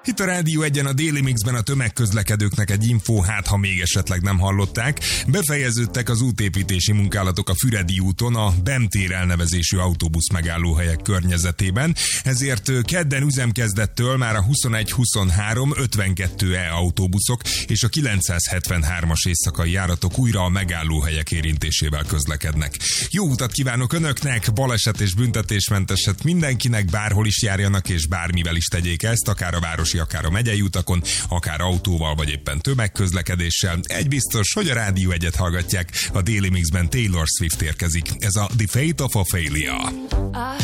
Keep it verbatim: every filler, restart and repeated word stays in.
Itt a Rádió Egyen a Déli Mixben a tömegközlekedőknek egy info, hát ha még esetleg nem hallották. Befejeződtek az útépítési munkálatok a Füredi úton, a BEM tér elnevezésű autóbusz megállóhelyek környezetében, ezért kedden üzemkezdettől már a huszonegy huszonhárom ötvenkettő E autóbuszok és a kilencszázhetvenhármas éjszakai járatok újra a megállóhelyek érintésével közlekednek. Jó utat kívánok Önöknek, baleset és büntetésmenteset mindenkinek, bárhol is járjanak és bármivel is tegyék ezt, akár a városi, akár a megyei utakon, akár autóval, vagy éppen tömegközlekedéssel. Egy biztos, hogy a Rádió Egyet hallgatják, a Déli Mixben Taylor Swift érkezik. Ez a The Fate of Ophelia.